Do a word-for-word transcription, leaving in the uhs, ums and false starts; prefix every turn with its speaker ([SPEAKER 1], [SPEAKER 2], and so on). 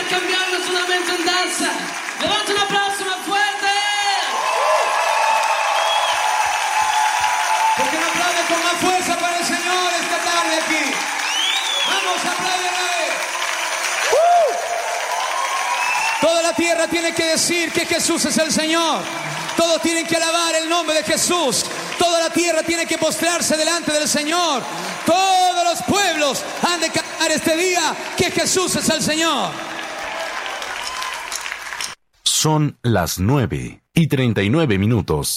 [SPEAKER 1] cambiarlo solamente en danza. Levanta un aplauso más fuerte.
[SPEAKER 2] Porque no aplaude con más fuerza para el Señor esta tarde aquí. Vamos, apláudele. ¡Uh! Toda la tierra tiene que decir que Jesús es el Señor. Todos tienen que alabar el nombre de Jesús. Toda la tierra tiene que postrarse delante del Señor. Todos los pueblos han de cantar este día que Jesús es el Señor.
[SPEAKER 3] Son las nueve y treinta y nueve minutos.